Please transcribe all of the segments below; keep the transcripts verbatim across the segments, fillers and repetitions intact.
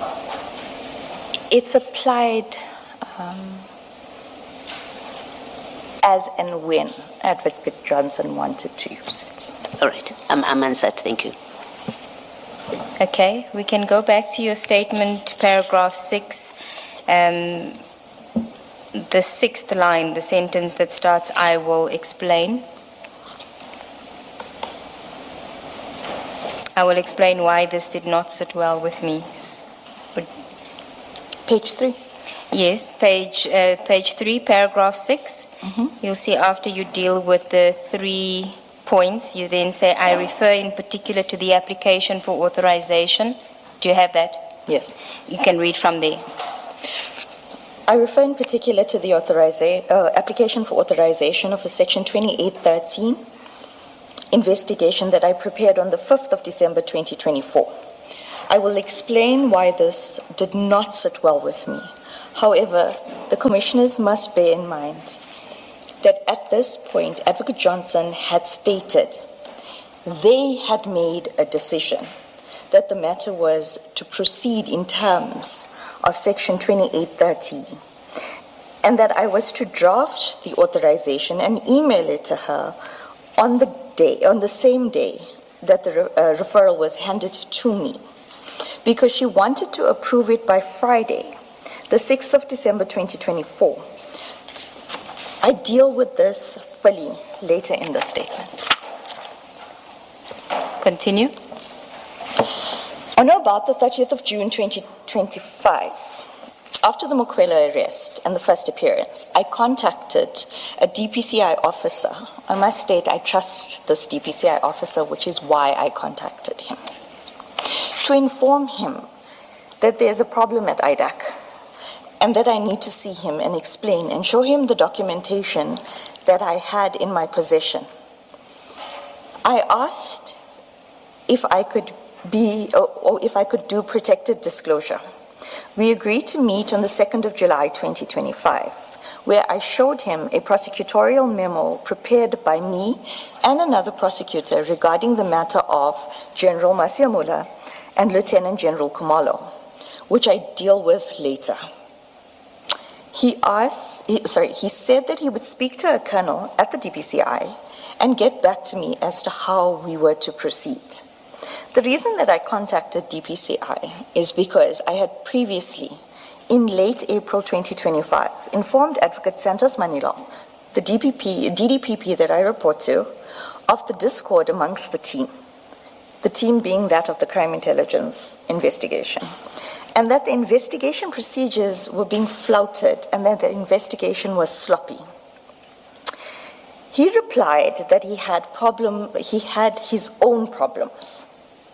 It's applied um, as and when Advocate Johnson wanted to use it. All right, I'm, I'm answered. Thank you. Okay, we can go back to your statement, paragraph six. Um, the sixth line, the sentence that starts, I will explain. I will explain why this did not sit well with me. Would Page three. Yes, page uh, page three, paragraph six. Mm-hmm. You'll see after you deal with the three points, you then say, I refer in particular to the application for authorization. Do you have that? Yes. You can read from there. I refer in particular to the authoriza- uh, application for authorization of a Section twenty-eight thirteen investigation that I prepared on the fifth of December twenty twenty-four. I will explain why this did not sit well with me. However, the commissioners must bear in mind that at this point, Advocate Johnson had stated they had made a decision that the matter was to proceed in terms of Section twenty-eight thirteen, and that I was to draft the authorization and email it to her on the day, on the same day that the uh, referral was handed to me, because she wanted to approve it by Friday, the sixth of December twenty twenty-four. I deal with this fully later in the statement. Continue. On or about the thirtieth of June twenty twenty-five, after the Mokwele arrest and the first appearance, I contacted a D P C I officer. I must state I trust this D P C I officer, which is why I contacted him, to inform him that there's a problem at I D A C and that I need to see him and explain and show him the documentation that I had in my possession. I asked if I could be, or, or if I could do protected disclosure. We agreed to meet on the second of July twenty twenty-five, where I showed him a prosecutorial memo prepared by me and another prosecutor regarding the matter of General Masiamula and Lieutenant General Kumalo, which I deal with later. He asked, he, sorry, he said that he would speak to a colonel at the D P C I and get back to me as to how we were to proceed. The reason that I contacted D P C I is because I had previously, in late April twenty twenty-five, informed Advocate Santos Manila, the D P P, D D P P that I report to, of the discord amongst the team, the team being that of the Crime Intelligence Investigation, and that the investigation procedures were being flouted and that the investigation was sloppy. He replied that he had problem, he had his own problems.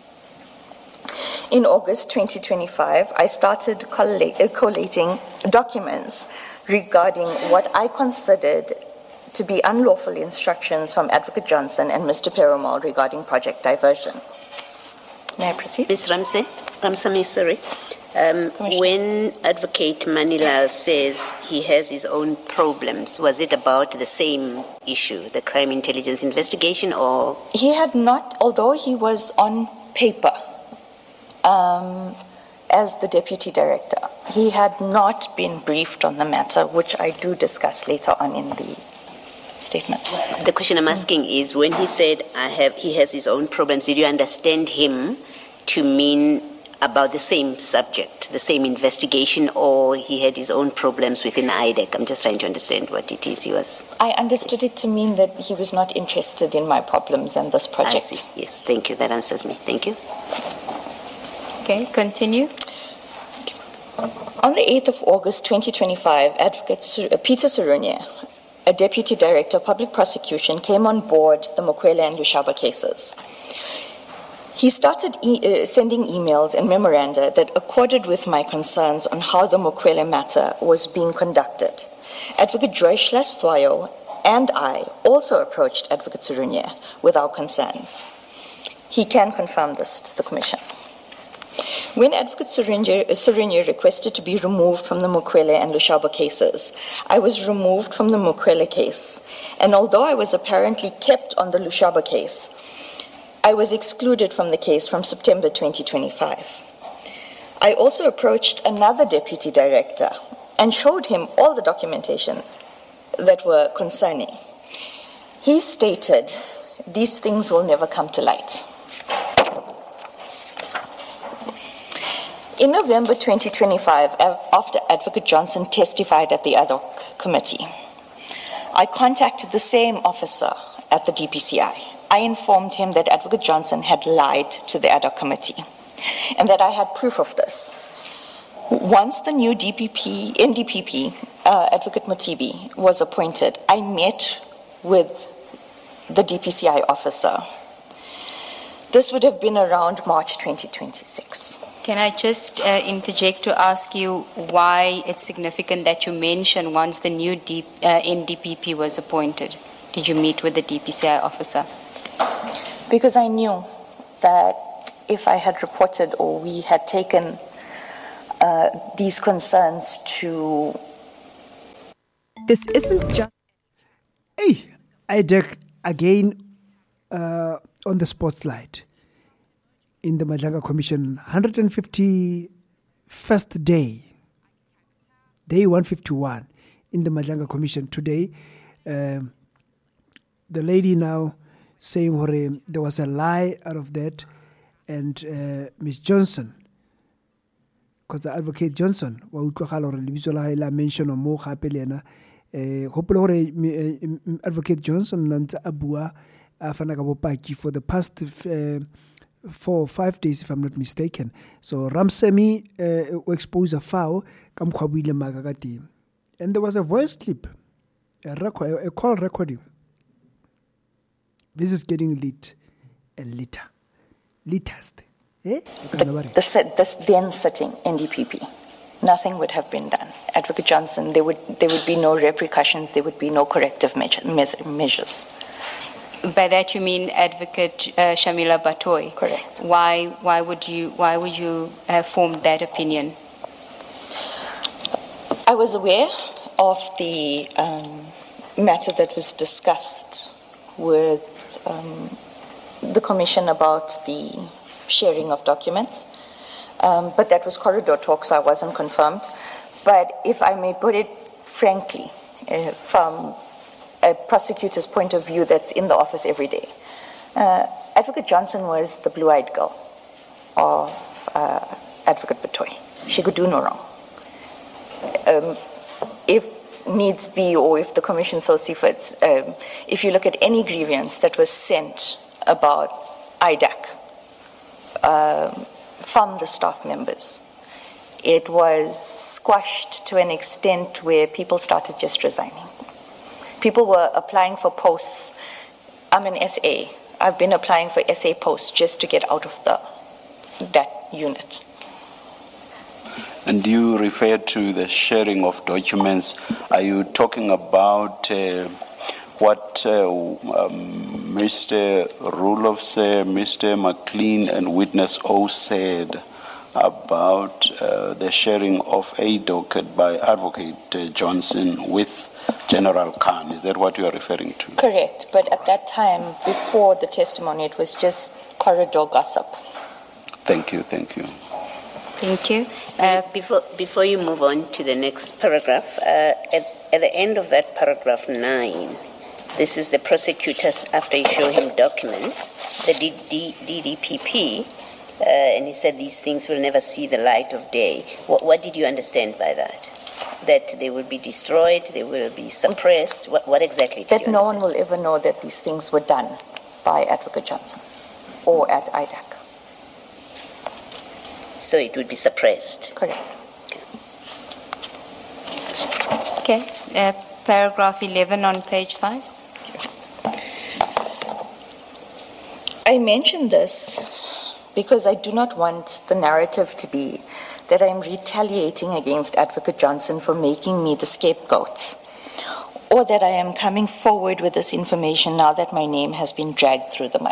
In August twenty twenty-five, I started collating documents regarding what I considered to be unlawful instructions from Advocate Johnson and Mister Perumal regarding project diversion. May I proceed? Miz Ramsey, Ramsamy, sorry. Um, when Advocate Manilal says he has his own problems, was it about the same issue, the crime intelligence investigation, or? He had not, although he was on paper um, as the deputy director, he had not been briefed on the matter, which I do discuss later on in the statement. The question I'm asking mm. is, when he said I have, he has his own problems, did you understand him to mean about the same subject, the same investigation, or he had his own problems within I D E C? I'm just trying to understand what it is he was. I understood it to mean that he was not interested in my problems and this project. I see. Yes, thank you. That answers me. Thank you. Okay, continue. On the eighth of August twenty twenty-five, Advocate Peter Surunya, a Deputy Director of Public Prosecution, came on board the Mokwele and Lushaba cases. He started e- uh, sending emails and memoranda that accorded with my concerns on how the Mokwele matter was being conducted. Advocate Joyce Swayo and I also approached Advocate Surunya with our concerns. He can confirm this to the Commission. When Advocate Surunya requested to be removed from the Mokwele and Lushaba cases, I was removed from the Mokwele case, and although I was apparently kept on the Lushaba case, I was excluded from the case from September twenty twenty-five. I also approached another deputy director and showed him all the documentation that were concerning. He stated, these things will never come to light. In November twenty twenty-five, after Advocate Johnson testified at the ad hoc committee, I contacted the same officer at the D P C I. I informed him that Advocate Johnson had lied to the ad hoc committee and that I had proof of this. Once the new D P P, N D P P, uh, Advocate Matibi, was appointed, I met with the D P C I officer. This would have been around March twenty twenty-six. Can I just uh, interject to ask you why it's significant that you mention once the new D, uh, N D P P was appointed? Did you meet with the D P C I officer? Because I knew that if I had reported or we had taken uh, these concerns to... This isn't just... Hey, I dec again uh, on the spotlight in the Madlanga Commission, one hundred fifty-first day, day one fifty-one in the Madlanga Commission today. Um, the lady now saying hore, there was a lie out of that, and uh, Miss Johnson, because the Advocate Johnson, wa utlwagala hore lebitso la hae la mention mo gape le ena eh hopola hore Advocate Johnson nantse a bua a fana ka bopaki for the past uh, four or five days, if I'm not mistaken. So Ramsemi uh, exposed a foul, kam khwabile magagati, and there was a voice clip, a record, a call recording. This is getting lit and litter, littered. Eh? The, the, the then sitting N D P P. Nothing would have been done. Advocate Johnson, there would there would be no repercussions. There would be no corrective measure, measures. By that you mean Advocate uh, Shamila Batoy? Correct. Why why would you why would you have formed that opinion? I was aware of the um, matter that was discussed with um, the commission about the sharing of documents, um, but that was corridor talk, so I wasn't confirmed. But if I may put it frankly, uh, from a prosecutor's point of view that's in the office every day, uh, Advocate Johnson was the blue-eyed girl of uh, Advocate Batoy. She could do no wrong. Um, if needs be, or if the commission so sees fit, um, if you look at any grievance that was sent about I D A C um, from the staff members, it was squashed to an extent where people started just resigning. People were applying for posts. I'm an S A. I've been applying for S A posts just to get out of the that unit. And you refer to the sharing of documents. Are you talking about uh, what uh, um, Mister Ruloff said, Mister McLean and Witness O said about uh, the sharing of a docket by Advocate uh, Johnson with General Khan? Is that what you are referring to? Correct, but at that time, before the testimony, it was just corridor gossip. Thank you, thank you. Thank you. Uh, before, before you move on to the next paragraph, uh, at, at the end of that paragraph nine, this is the prosecutors, after you show him documents, the D D P P, uh, and he said these things will never see the light of day. What, what did you understand by that? That they will be destroyed, they will be suppressed? What, what exactly did that you no understand? one will ever know that these things were done by Advocate Johnson or at I D A C. So it would be suppressed? Correct. okay. Uh, paragraph eleven on page five. I mention this because I do not want the narrative to be that I am retaliating against Advocate Johnson for making me the scapegoat, or that I am coming forward with this information now that my name has been dragged through the mud.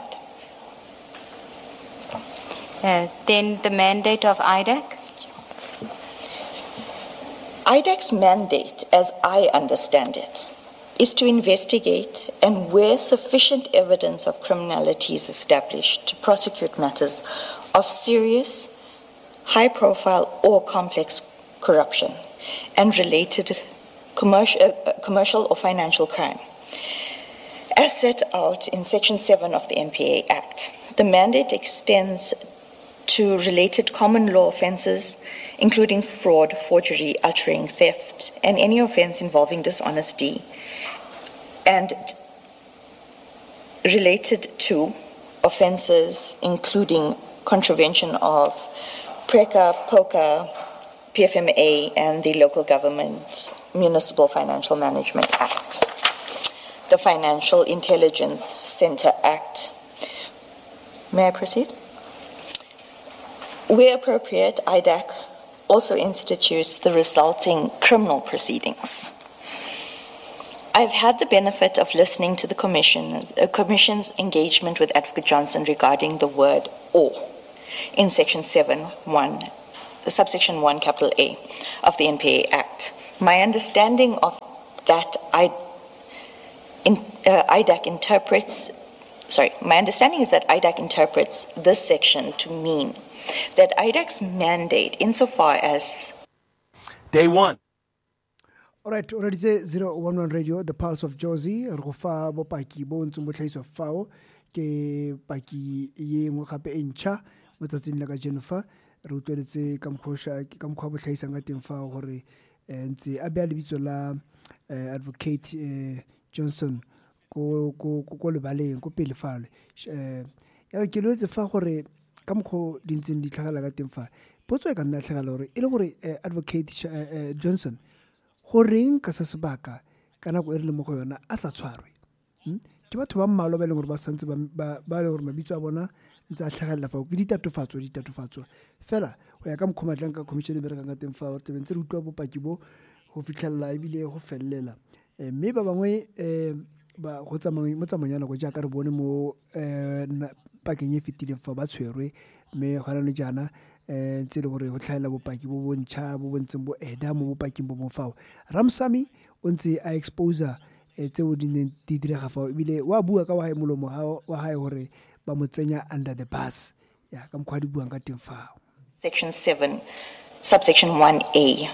Uh, then the mandate of I D A C? I D A C's mandate, as I understand it, is to investigate and where sufficient evidence of criminality is established to prosecute matters of serious high-profile or complex corruption, and related commercial, uh, commercial or financial crime. As set out in Section seven of the N P A Act, the mandate extends to related common law offenses, including fraud, forgery, uttering, theft, and any offense involving dishonesty, and related to offenses including contravention of PRECA, POCA, P F M A, and the Local Government Municipal Financial Management Act, the Financial Intelligence Center Act. May I proceed? Where appropriate, I D A C also institutes the resulting criminal proceedings. I've had the benefit of listening to the Commission's, uh, Commission's engagement with Advocate Johnson regarding the word "or" in Section seven, one, subsection one, capital A of the N P A Act. My understanding of that I, in, uh, I D A C interprets, sorry, my understanding is that I D A C interprets this section to mean that I D A C's mandate, insofar as day one. All right, already say zero one one Radio, the pulse of Josie, Rufa Bopaki, Bones, Mutlais of Fao, Ke Paki Ye Mukape Incha, Mutatin Laga Jennifer, Rutuetse Kamkosha, Kamkwa Sangatin Fao, Hori, and the Abel Bizola Advocate Johnson, Go Go Go Valley, Go Pilifal. El Kilo the Fahore, Kamko Dinsin di Tagalatin Fa. Poto can not tell Advocate Johnson. Horeng ka sebaka kana go erile mo go yona a sa tshwarwe ke batho ba mmalo ba le gore ba santse ba ba le gore mabitso a bona ntse a tlhagella fa ke ditatofatso ditatofatso fela go ya ka mokhomatlang ka commission e berekang ka teng fa o tebentse re utlwa bopaki bo go fitlhella e bile go fellela mme ba bangwe ba go tsamaya mo tsamayana go ja ka re bone mo pakeng e fitileng fa ba tshwerwe mme gona le jana ntse le gore go tlhaela bopaki bo bontšha bo bontseng bo eda mo bopaking bo mo fao Ramsamy o ntse a exposer tseo di neng di direga fao ebile wa bua ka wa molomo wa hae gore ba mo tsenya under the bus ya ka mokgwa di buang ka teng fao. Section seven, subsection one A,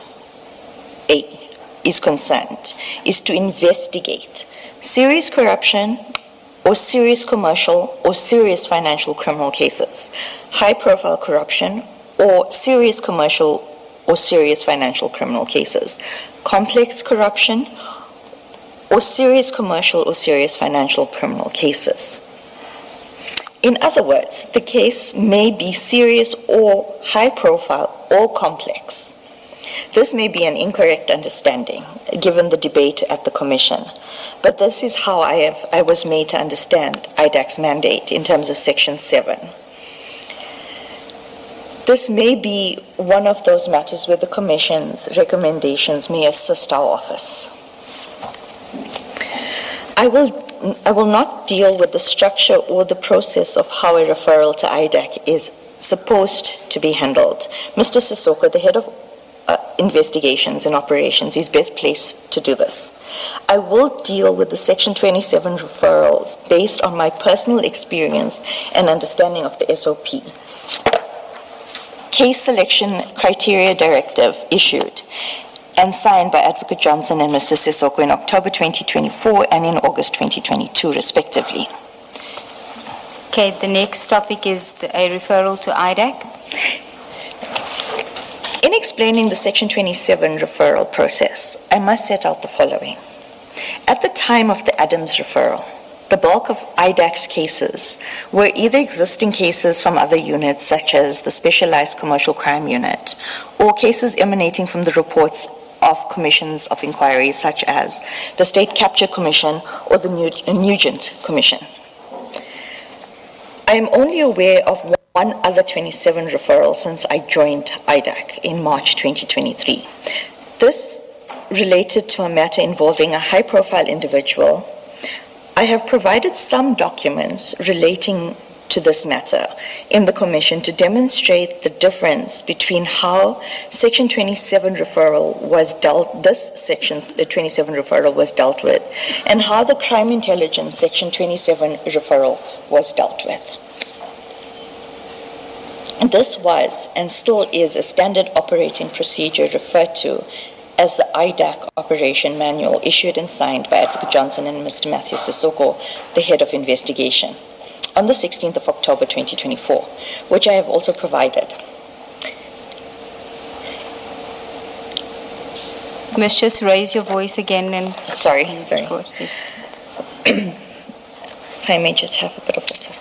A is concerned, is to investigate serious corruption or serious commercial or serious financial criminal cases, high-profile corruption, or serious commercial or serious financial criminal cases, complex corruption, or serious commercial or serious financial criminal cases. In other words, the case may be serious or high-profile or complex. This may be an incorrect understanding, given the debate at the Commission, but this is how I, have, I was made to understand I D A C's mandate in terms of Section seven. This may be one of those matters where the Commission's recommendations may assist our office. I will, I will not deal with the structure or the process of how a referral to I D A C is supposed to be handled. Mister Sissoko, the head of uh, investigations and operations, is best placed to do this. I will deal with the Section twenty-seven referrals based on my personal experience and understanding of the S O P. Case Selection Criteria Directive issued and signed by Advocate Johnson and Mister Sissoko in October twenty twenty-four and in August twenty twenty-two, respectively. Okay, the next topic is the, a referral to I D A C. In explaining the Section twenty-seven referral process, I must set out the following. At the time of the Adams referral, the bulk of I D A C's cases were either existing cases from other units, such as the Specialized Commercial Crime Unit, or cases emanating from the reports of commissions of inquiry, such as the State Capture Commission or the Nugent Commission. I am only aware of one other twenty-seven referral since I joined I D A C in March twenty twenty-three. This related to a matter involving a high-profile individual. I have provided some documents relating to this matter in the Commission to demonstrate the difference between how Section twenty-seven referral was dealt, this Section twenty-seven referral was dealt with, and how the Crime Intelligence Section twenty-seven referral was dealt with. And this was and still is a standard operating procedure referred to as the I D A C Operation Manual, issued and signed by Advocate Johnson and Mister Matthew Sissoko, the head of investigation, on the sixteenth of October twenty twenty-four, which I have also provided. You must just raise your voice again and... Sorry, sorry. Forward, please. If I may just have a bit of water.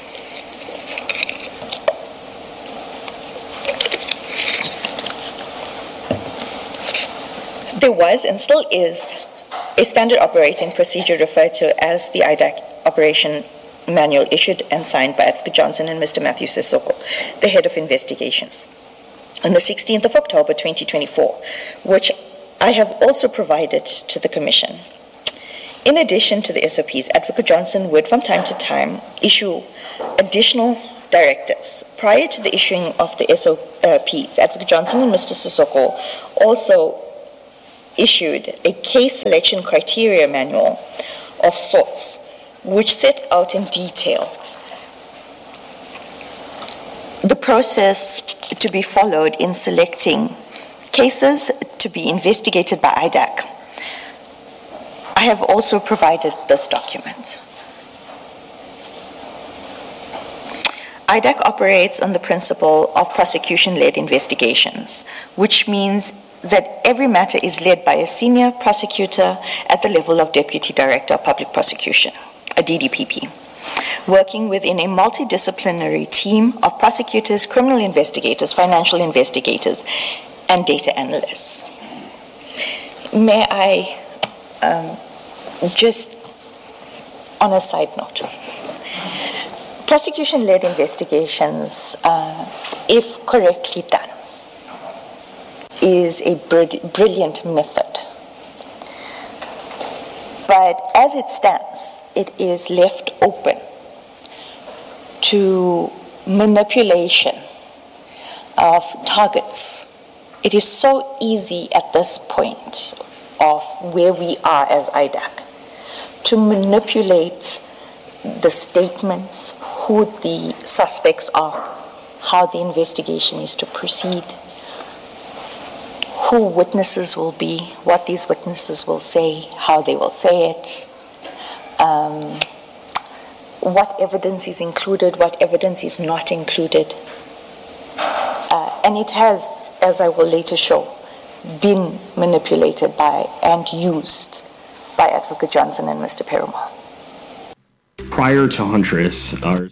There was and still is a standard operating procedure referred to as the I D A C Operation Manual, issued and signed by Advocate Johnson and Mister Matthew Sissoko, the head of investigations, on the sixteenth of October twenty twenty-four, which I have also provided to the Commission. In addition to the S O Ps, Advocate Johnson would from time to time issue additional directives. Prior to the issuing of the S O Ps, Advocate Johnson and Mister Sissoko also issued a case selection criteria manual of sorts, which set out in detail the process to be followed in selecting cases to be investigated by I D A C. I have also provided this document. I D A C operates on the principle of prosecution-led investigations, which means that every matter is led by a senior prosecutor at the level of Deputy Director of Public Prosecution, a D D P P, working within a multidisciplinary team of prosecutors, criminal investigators, financial investigators, and data analysts. May I um, just, on a side note, prosecution-led investigations, uh, if correctly done, is a br- brilliant method. But as it stands, it is left open to manipulation of targets. It is so easy at this point of where we are as I D A C to manipulate the statements, who the suspects are, how the investigation is to proceed, who witnesses will be, what these witnesses will say, how they will say it, um, what evidence is included, what evidence is not included. Uh, and it has, as I will later show, been manipulated by and used by Advocate Johnson and Mister Perumal. Prior to Huntress, our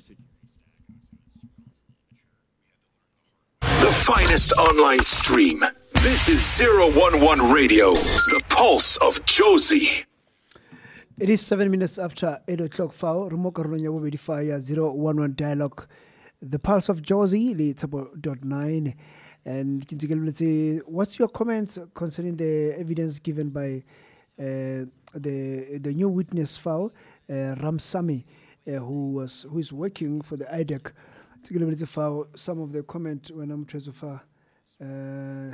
the finest online stream. This is zero one one Radio, the pulse of Josie. It is seven minutes after eight o'clock. Fao Remoka Ronya will be zero one one Dialogue, the pulse of Josie, Litabo dot nine. And let's say, what's your comments concerning the evidence given by uh, the the new witness, Fao uh, Ramsamy, uh, who was who is working for the I D A C? Fao, some of the comment when I'm trying to far. Uh,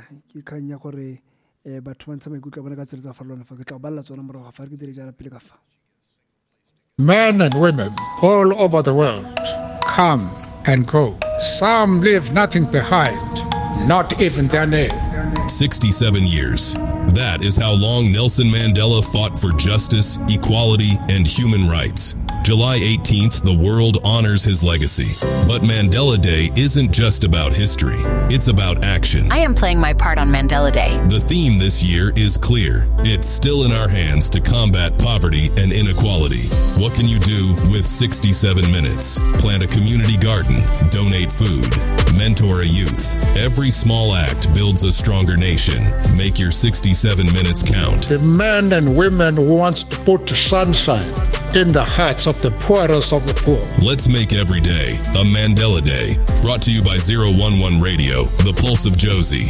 Men and women all over the world come and go. Some leave nothing behind, not even their name. sixty-seven years. That is how long Nelson Mandela fought for justice, equality, and human rights. July eighteenth, the world honors his legacy. But Mandela Day isn't just about history. It's about action. I am playing my part on Mandela Day. The theme this year is clear. It's still in our hands to combat poverty and inequality. What can you do with sixty-seven minutes? Plant a community garden, donate food, mentor a youth. Every small act builds a stronger nation. Make your sixty-seven minutes count. The men and women who wants to put sunshine in the hearts of the poorest of the poor. Let's make every day a Mandela Day. Brought to you by zero one one Radio, the pulse of Josie.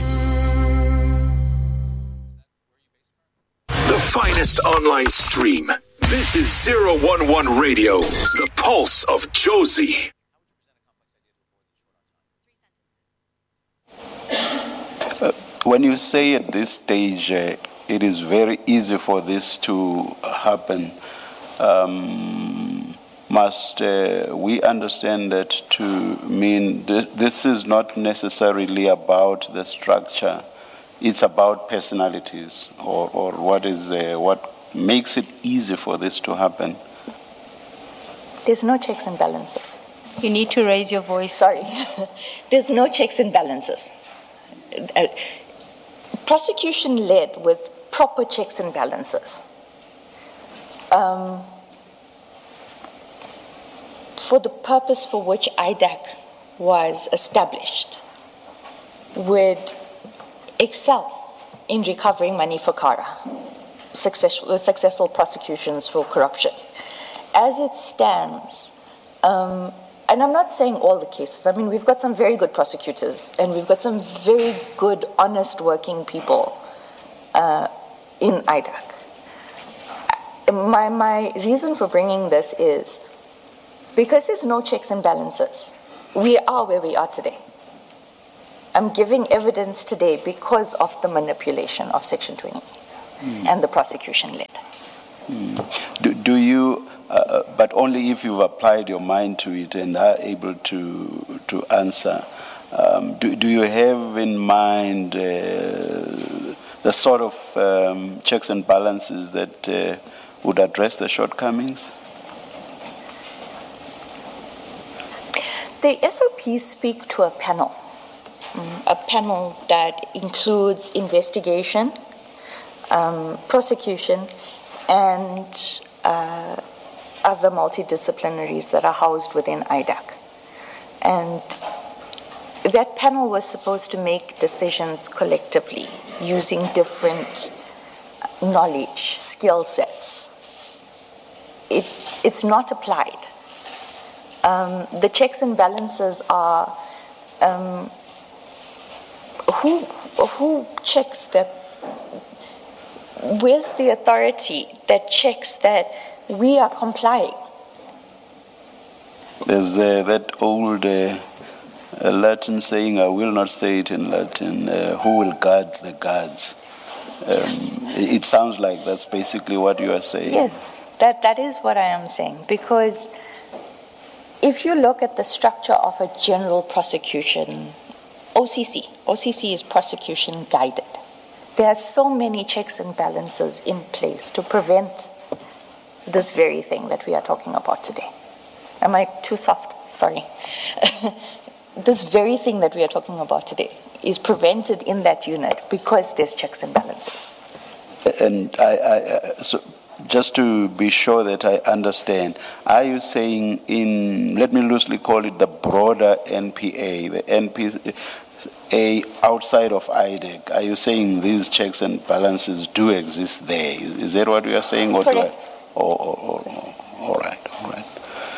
The finest online stream. This is zero one one Radio, the pulse of Josie. Uh, when you say at this stage, uh, it is very easy for this to happen. Um, must uh, we understand that to mean th- this is not necessarily about the structure, it's about personalities, or, or what is uh, what makes it easy for this to happen? There's no checks and balances. You need to raise your voice. Sorry. There's no checks and balances. Uh, prosecution led with proper checks and balances. Um, for the purpose for which I D A C was established, would excel in recovering money for Kara, successful, successful prosecutions for corruption. As it stands, um, and I'm not saying all the cases, I mean, we've got some very good prosecutors, and we've got some very good, honest working people uh, in I D A C. My, my reason for bringing this is because there's no checks and balances, we are where we are today. I'm giving evidence today because of the manipulation of Section twenty mm. and the prosecution led. Mm. Do, do you, uh, but only if you've applied your mind to it and are able to to answer, um, do, do you have in mind uh, the sort of um, checks and balances that uh, would address the shortcomings? The S O Ps speak to a panel, um, a panel that includes investigation, um, prosecution, and uh, other multidisciplinaries that are housed within I D A C. And that panel was supposed to make decisions collectively using different knowledge, skill sets. It, it's not applied. Um, the checks and balances are um, who who checks that? Where's the authority that checks that we are complying? There's uh, that old uh, uh, Latin saying, I will not say it in Latin, uh, who will guard the guards? Um, yes. It sounds like that's basically what you are saying. Yes, that, that is what I am saying, because if you look at the structure of a general prosecution, O C C, O C C is prosecution guided. There are so many checks and balances in place to prevent this very thing that we are talking about today. Am I too soft? Sorry. This very thing that we are talking about today is prevented in that unit because there's checks and balances. And I, I so just to be sure that I understand, are you saying in, let me loosely call it the broader N P A, the N P A outside of I D A C, are you saying these checks and balances do exist there? Is, is that what you are saying? Or Correct. Do I, oh, oh, oh, oh, all right, all right.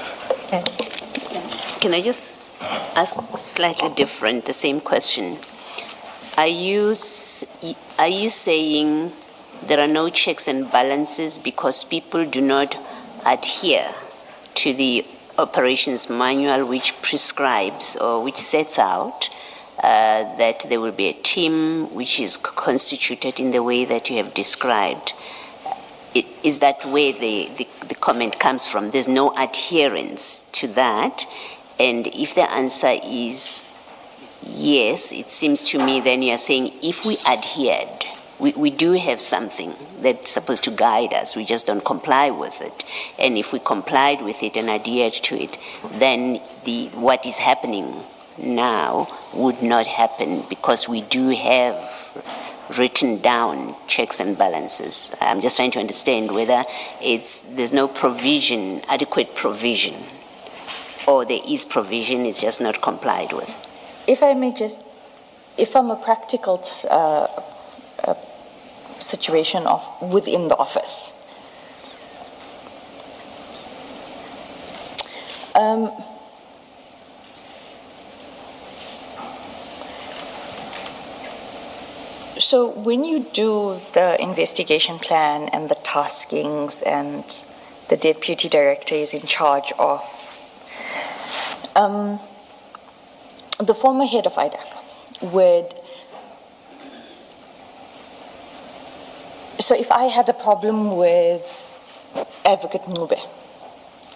Can I just ask slightly different, the same question? Are you, are you saying there are no checks and balances because people do not adhere to the operations manual which prescribes or which sets out uh, that there will be a team which is constituted in the way that you have described? It, is that where the, the, the comment comes from? There's no adherence to that? And if the answer is yes, it seems to me then you're saying if we adhered, We, we do have something that's supposed to guide us. We just don't comply with it. And if we complied with it and adhered to it, then the what is happening now would not happen because we do have written down checks and balances. I'm just trying to understand whether it's there's no provision, adequate provision, or there is provision, it's just not complied with. If I may just, if I'm a practical t- uh, uh, situation of within the office. Um, so when you do the investigation plan and the taskings and the deputy director is in charge of um, the former head of I D A C would. So if I had a problem with Advocate Ncube,